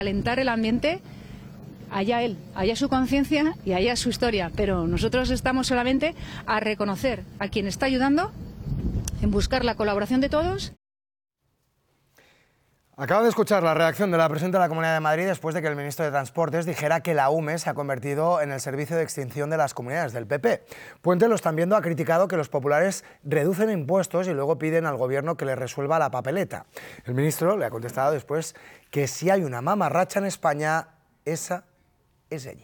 Alentar el ambiente, allá él, allá su conciencia y allá su historia, pero nosotros estamos solamente a reconocer a quien está ayudando, en buscar la colaboración de todos. Acabo de escuchar la reacción de la presidenta de la Comunidad de Madrid después de que el ministro de Transportes dijera que la UME se ha convertido en el servicio de extinción de las comunidades del PP. Puente, lo están viendo, ha criticado que los populares reducen impuestos y luego piden al gobierno que les resuelva la papeleta. El ministro le ha contestado después que si hay una mamarracha en España, esa es ella.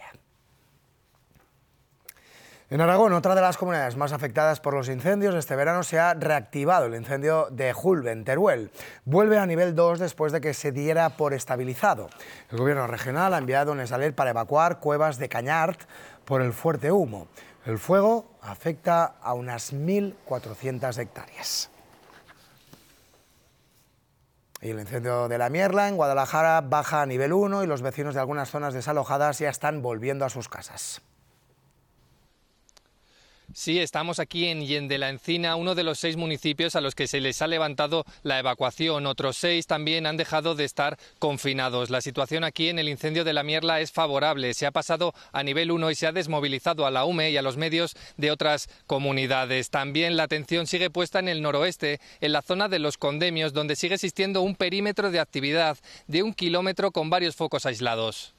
En Aragón, otra de las comunidades más afectadas por los incendios, este verano se ha reactivado el incendio de Julbe, en Teruel. Vuelve a nivel 2 después de que se diera por estabilizado. El gobierno regional ha enviado un Esaler para evacuar Cuevas de Cañart por el fuerte humo. El fuego afecta a unas 1.400 hectáreas. Y el incendio de La Mierla, en Guadalajara, baja a nivel 1 y los vecinos de algunas zonas desalojadas ya están volviendo a sus casas. Sí, estamos aquí en Hien de la Encina, uno de los 6 municipios a los que se les ha levantado la evacuación. Otros 6 también han dejado de estar confinados. La situación aquí en el incendio de La Mierla es favorable. Se ha pasado a nivel 1 y se ha desmovilizado a la UME y a los medios de otras comunidades. También la atención sigue puesta en el noroeste, en la zona de Los Condemios, donde sigue existiendo un perímetro de actividad de 1 kilómetro con varios focos aislados.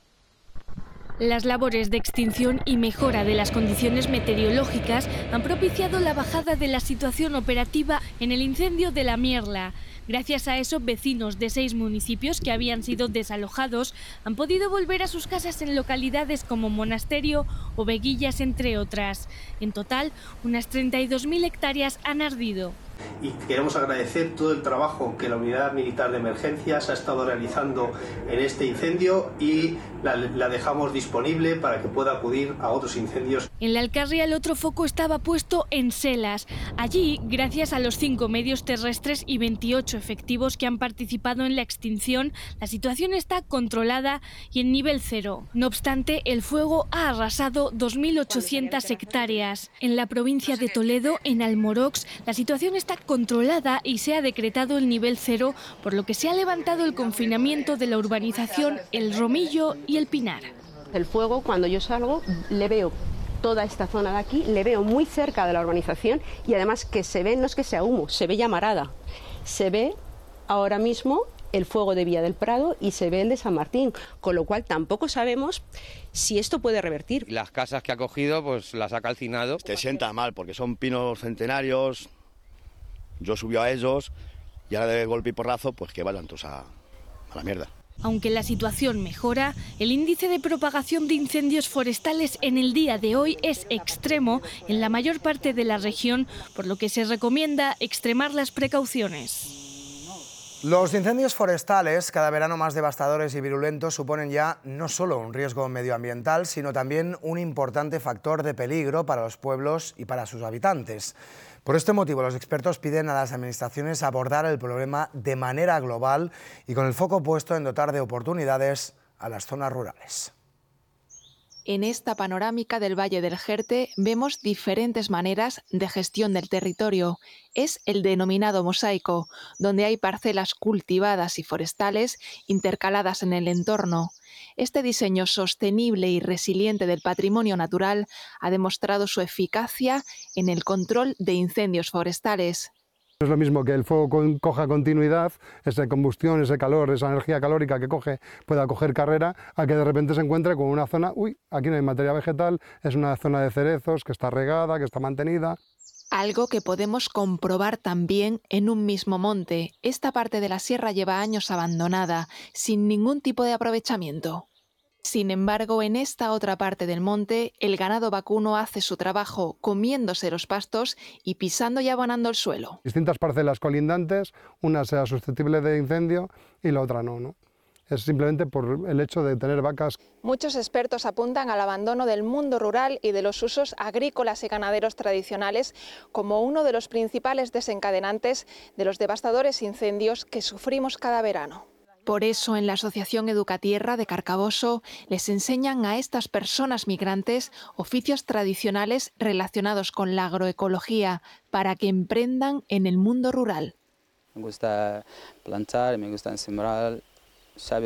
Las labores de extinción y mejora de las condiciones meteorológicas han propiciado la bajada de la situación operativa en el incendio de La Mierla. Gracias a eso, vecinos de 6 municipios que habían sido desalojados han podido volver a sus casas en localidades como Monasterio o Veguillas, entre otras. En total, unas 32.000 hectáreas han ardido. Y queremos agradecer todo el trabajo que la Unidad Militar de Emergencias ha estado realizando en este incendio y la dejamos disponible para que pueda acudir a otros incendios. En la Alcarria el otro foco estaba puesto en Selas. Allí, gracias a los 5 medios terrestres y 28 efectivos que han participado en la extinción, la situación está controlada y en nivel 0. No obstante, el fuego ha arrasado 2.800 hectáreas. En la provincia de Toledo, en Almorox, la situación está controlada y se ha decretado el nivel 0, por lo que se ha levantado el confinamiento de la urbanización El Romillo y El Pinar. El fuego, cuando yo salgo, le veo toda esta zona de aquí, le veo muy cerca de la urbanización y además que se ve, no es que sea humo, se ve llamarada. Se ve ahora mismo el fuego de Villa del Prado y se ve el de San Martín, con lo cual tampoco sabemos si esto puede revertir. Las casas que ha cogido, pues las ha calcinado. Te sienta mal porque son pinos centenarios. Yo subí a ellos y ahora de golpe y porrazo, pues que vayan todos a la mierda. Aunque la situación mejora, el índice de propagación de incendios forestales en el día de hoy es extremo en la mayor parte de la región, por lo que se recomienda extremar las precauciones. Los incendios forestales, cada verano más devastadores y virulentos, suponen ya no solo un riesgo medioambiental, sino también un importante factor de peligro para los pueblos y para sus habitantes. Por este motivo, los expertos piden a las administraciones abordar el problema de manera global y con el foco puesto en dotar de oportunidades a las zonas rurales. En esta panorámica del Valle del Jerte vemos diferentes maneras de gestión del territorio. Es el denominado mosaico, donde hay parcelas cultivadas y forestales intercaladas en el entorno. Este diseño sostenible y resiliente del patrimonio natural ha demostrado su eficacia en el control de incendios forestales. Es lo mismo que el fuego coja continuidad, esa combustión, ese calor, esa energía calórica que coge, pueda coger carrera, a que de repente se encuentre con una zona, aquí no hay materia vegetal, es una zona de cerezos que está regada, que está mantenida. Algo que podemos comprobar también en un mismo monte. Esta parte de la sierra lleva años abandonada, sin ningún tipo de aprovechamiento. Sin embargo, en esta otra parte del monte, el ganado vacuno hace su trabajo comiéndose los pastos y pisando y abonando el suelo. Distintas parcelas colindantes, una sea susceptible de incendio y la otra no. Es simplemente por el hecho de tener vacas. Muchos expertos apuntan al abandono del mundo rural y de los usos agrícolas y ganaderos tradicionales como uno de los principales desencadenantes de los devastadores incendios que sufrimos cada verano. Por eso, en la Asociación Educatierra de Carcaboso les enseñan a estas personas migrantes oficios tradicionales relacionados con la agroecología para que emprendan en el mundo rural. Me gusta plantar, me gusta sembrar, ¿sabes?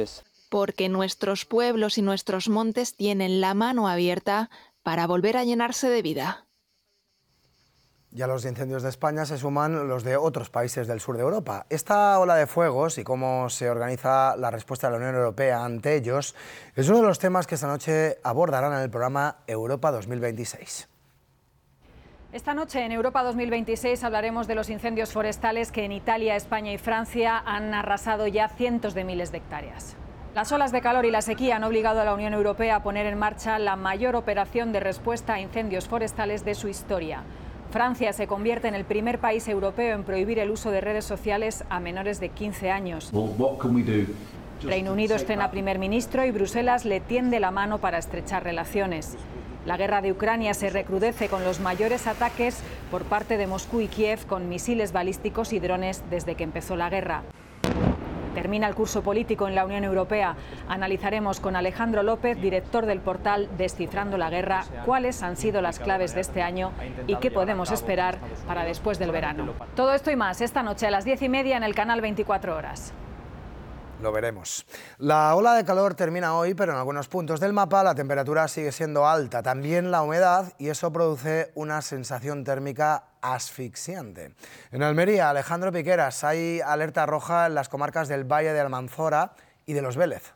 porque nuestros pueblos y nuestros montes tienen la mano abierta para volver a llenarse de vida. Y a los incendios de España se suman los de otros países del sur de Europa. Esta ola de fuegos y cómo se organiza la respuesta de la Unión Europea ante ellos es uno de los temas que esta noche abordarán en el programa Europa 2026. Esta noche en Europa 2026 hablaremos de los incendios forestales que en Italia, España y Francia han arrasado ya cientos de miles de hectáreas. Las olas de calor y la sequía han obligado a la Unión Europea a poner en marcha la mayor operación de respuesta a incendios forestales de su historia. Francia se convierte en el primer país europeo en prohibir el uso de redes sociales a menores de 15 años. Reino Unido estrena primer ministro y Bruselas le tiende la mano para estrechar relaciones. La guerra de Ucrania se recrudece con los mayores ataques por parte de Moscú y Kiev con misiles balísticos y drones desde que empezó la guerra. Termina el curso político en la Unión Europea. Analizaremos con Alejandro López, director del portal Descifrando la Guerra, cuáles han sido las claves de este año y qué podemos esperar para después del verano. Todo esto y más esta noche a las 10:30 en el canal 24 Horas. Lo veremos. La ola de calor termina hoy, pero en algunos puntos del mapa la temperatura sigue siendo alta, también la humedad, y eso produce una sensación térmica asfixiante. En Almería, Alejandro Piqueras, hay alerta roja en las comarcas del Valle de Almanzora y de Los Vélez.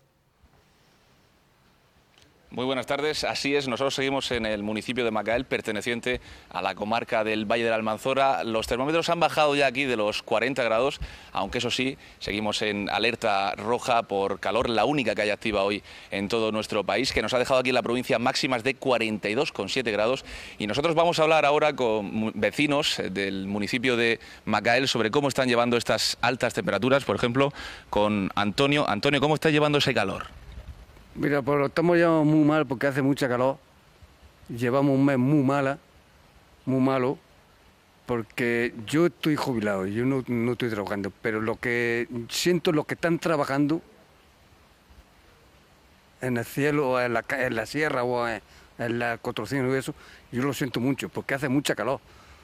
Muy buenas tardes, así es, nosotros seguimos en el municipio de Macael, perteneciente a la comarca del Valle de la Almanzora. Los termómetros han bajado ya aquí de los 40 grados, aunque eso sí, seguimos en alerta roja por calor, la única que hay activa hoy en todo nuestro país, que nos ha dejado aquí en la provincia máximas de 42,7 grados. Y nosotros vamos a hablar ahora con vecinos del municipio de Macael sobre cómo están llevando estas altas temperaturas, por ejemplo, con Antonio. Antonio, ¿cómo está llevando ese calor? Mira, pues lo estamos llevando muy mal porque hace mucha calor. Llevamos un mes muy malo, porque yo estoy jubilado, yo no estoy trabajando, pero lo que siento los que están trabajando en el cielo, en la sierra o en la construcción y eso, yo lo siento mucho porque hace mucha calor.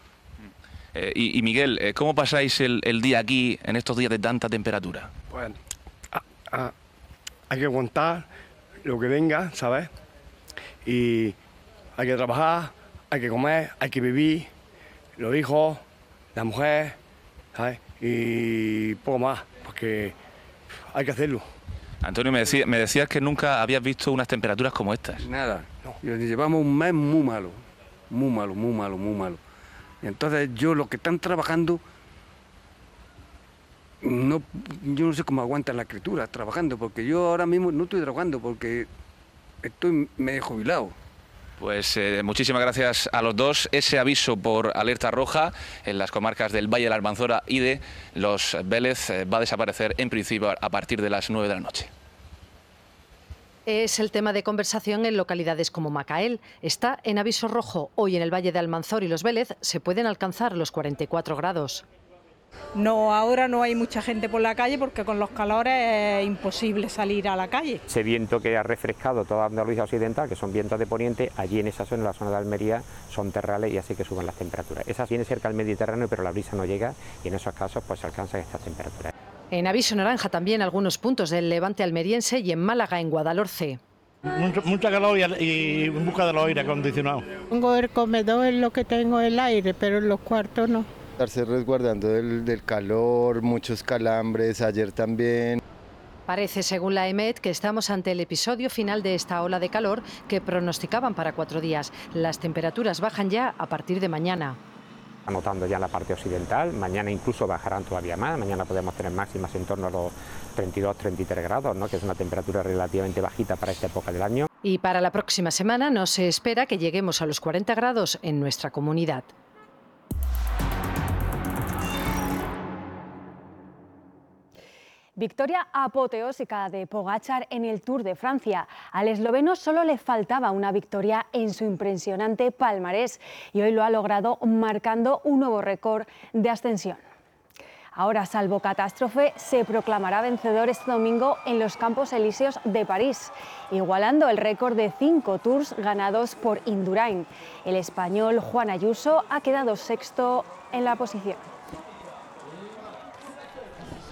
Y Miguel, ¿cómo pasáis el día aquí en estos días de tanta temperatura? Pues hay que aguantar lo que venga, ¿sabes? Y hay que trabajar, hay que comer, hay que vivir, los hijos, la mujer, ¿sabes? Y poco más, porque hay que hacerlo. Antonio, me decías que nunca habías visto unas temperaturas como estas. Nada, no. Llevamos un mes muy malo. Y entonces los que están trabajando, yo no sé cómo aguantan la escritura trabajando, porque yo ahora mismo no estoy trabajando porque estoy medio jubilado. Pues muchísimas gracias a los dos. Ese aviso por alerta roja en las comarcas del Valle de la Almanzora y de Los Vélez va a desaparecer en principio a partir de las 9 de la noche. Es el tema de conversación en localidades como Macael. Está en aviso rojo. Hoy en el Valle de Almanzora y Los Vélez se pueden alcanzar los 44 grados. No, ahora no hay mucha gente por la calle porque con los calores es imposible salir a la calle. Ese viento que ha refrescado toda Andalucía Occidental, que son vientos de poniente, allí en esa zona, en la zona de Almería, son terrales y así que suben las temperaturas. Esa viene cerca del Mediterráneo, pero la brisa no llega y en esos casos pues se alcanzan estas temperaturas. En aviso naranja también algunos puntos del levante almeriense y en Málaga, en Guadalhorce. Mucha calor y en busca de los aire acondicionados. Tengo el comedor, es lo que tengo el aire, pero en los cuartos no. Estarse resguardando del calor, muchos calambres, ayer también. Parece, según la EMET, que estamos ante el episodio final de esta ola de calor que pronosticaban para 4 días. Las temperaturas bajan ya a partir de mañana. Anotando ya en la parte occidental, mañana incluso bajarán todavía más, mañana podemos tener máximas en torno a los 32-33 grados, ¿no? Que es una temperatura relativamente bajita para esta época del año. Y para la próxima semana no se espera que lleguemos a los 40 grados en nuestra comunidad. Victoria apoteósica de Pogačar en el Tour de Francia. Al esloveno solo le faltaba una victoria en su impresionante palmarés y hoy lo ha logrado marcando un nuevo récord de ascensión. Ahora, salvo catástrofe, se proclamará vencedor este domingo en los Campos Elíseos de París, igualando el récord de 5 Tours ganados por Indurain. El español Juan Ayuso ha quedado sexto en la posición.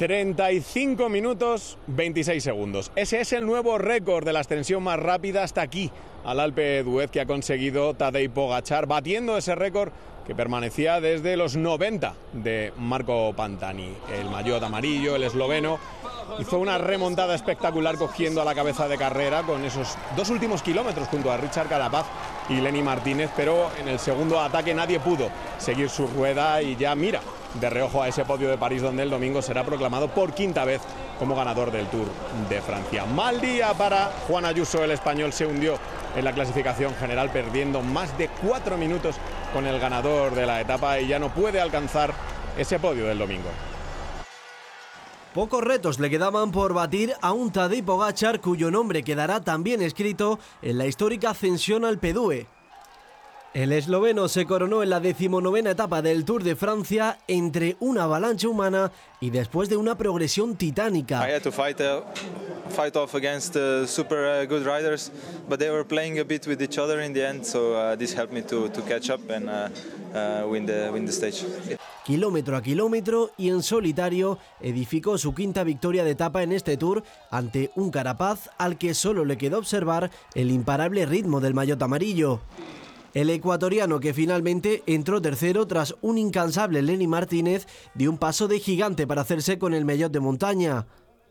35 minutos 26 segundos. Ese es el nuevo récord de la ascensión más rápida hasta aquí, al Alpe d'Huez, que ha conseguido Tadej Pogačar, batiendo ese récord que permanecía desde los 90 de Marco Pantani. El maillot amarillo, el esloveno, hizo una remontada espectacular cogiendo a la cabeza de carrera con esos 2 últimos kilómetros junto a Richard Carapaz y Lenny Martínez, pero en el segundo ataque nadie pudo seguir su rueda y ya mira de reojo a ese podio de París, donde el domingo será proclamado por 5ª vez como ganador del Tour de Francia. Mal día para Juan Ayuso, el español se hundió en la clasificación general perdiendo más de 4 minutos con el ganador de la etapa y ya no puede alcanzar ese podio del domingo. Pocos retos le quedaban por batir a un Tadej Pogačar, cuyo nombre quedará también escrito en la histórica ascensión al Alpe d'Huez. El esloveno se coronó en la 19ª etapa del Tour de Francia entre una avalancha humana y después de una progresión titánica. I had to fight off against super good riders, but they were playing a bit with each other in the end, so this helped me to catch up and win the stage. Kilómetro a kilómetro y en solitario edificó su 5ª victoria de etapa en este Tour ante un Carapaz al que solo le quedó observar el imparable ritmo del maillot amarillo. El ecuatoriano, que finalmente entró tercero tras un incansable Lenny Martínez, dio un paso de gigante para hacerse con el maillot de montaña.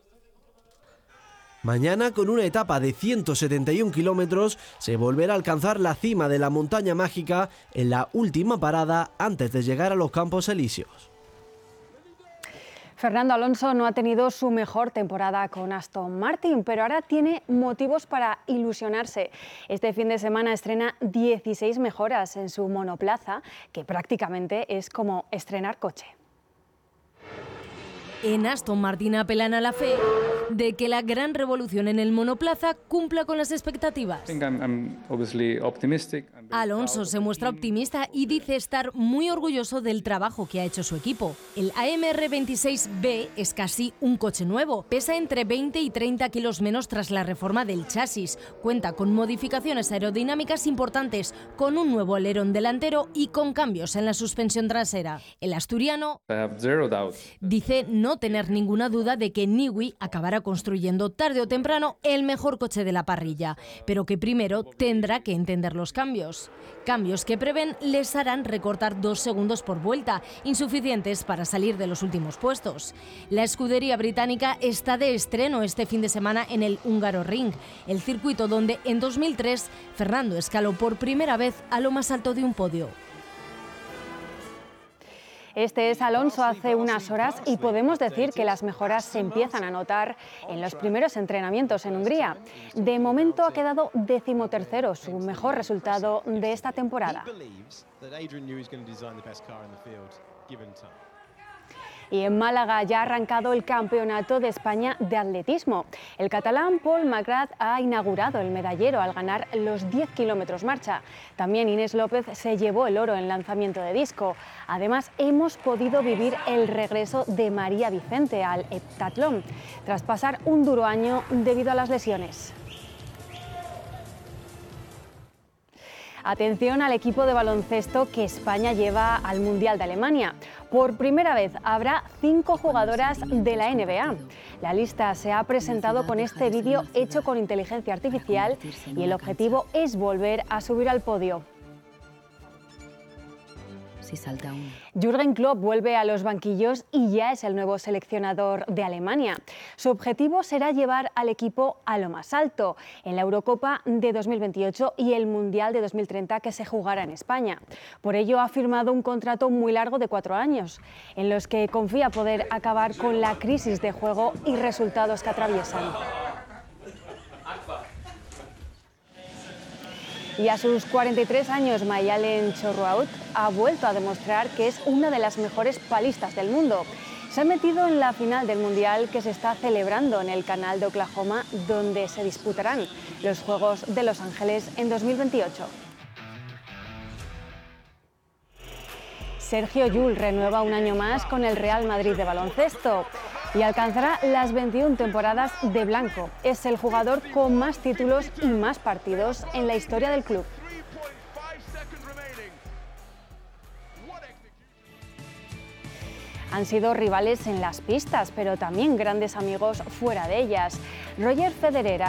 Mañana, con una etapa de 171 kilómetros, se volverá a alcanzar la cima de la montaña mágica en la última parada antes de llegar a los Campos Elíseos. Fernando Alonso no ha tenido su mejor temporada con Aston Martin, pero ahora tiene motivos para ilusionarse. Este fin de semana estrena 16 mejoras en su monoplaza, que prácticamente es como estrenar coche. En Aston Martin apelan a la fe de que la gran revolución en el monoplaza cumpla con las expectativas. Alonso se muestra optimista y dice estar muy orgulloso del trabajo que ha hecho su equipo. El AMR26B es casi un coche nuevo, pesa entre 20 y 30 kilos menos tras la reforma del chasis, cuenta con modificaciones aerodinámicas importantes, con un nuevo alerón delantero y con cambios en la suspensión trasera. El asturiano dice no tener ninguna duda de que Newey acabará construyendo tarde o temprano el mejor coche de la parrilla, pero que primero tendrá que entender los cambios. Cambios que prevén les harán recortar 2 segundos por vuelta, insuficientes para salir de los últimos puestos. La escudería británica está de estreno este fin de semana en el Hungaroring, el circuito donde en 2003 Fernando escaló por primera vez a lo más alto de un podio. Este es Alonso hace unas horas y podemos decir que las mejoras se empiezan a notar en los primeros entrenamientos en Hungría. De momento ha quedado 13º, su mejor resultado de esta temporada. Y en Málaga ya ha arrancado el Campeonato de España de Atletismo. El catalán Paul Magrat ha inaugurado el medallero al ganar los 10 kilómetros marcha. También Inés López se llevó el oro en lanzamiento de disco. Además, hemos podido vivir el regreso de María Vicente al heptatlón, tras pasar un duro año debido a las lesiones. Atención al equipo de baloncesto que España lleva al Mundial de Alemania. Por primera vez habrá 5 jugadoras de la NBA. La lista se ha presentado con este vídeo hecho con inteligencia artificial y el objetivo es volver a subir al podio. Jürgen Klopp vuelve a los banquillos y ya es el nuevo seleccionador de Alemania. Su objetivo será llevar al equipo a lo más alto en la Eurocopa de 2028 y el Mundial de 2030 que se jugará en España. Por ello ha firmado un contrato muy largo de 4 años, en los que confía poder acabar con la crisis de juego y resultados que atraviesan. Y a sus 43 años, Mayalen Chorrout ha vuelto a demostrar que es una de las mejores palistas del mundo. Se ha metido en la final del Mundial que se está celebrando en el Canal de Oklahoma, donde se disputarán los Juegos de Los Ángeles en 2028. Sergio Llull renueva un año más con el Real Madrid de baloncesto y alcanzará las 21 temporadas de blanco. Es el jugador con más títulos y más partidos en la historia del club. Han sido rivales en las pistas, pero también grandes amigos fuera de ellas. Roger Federer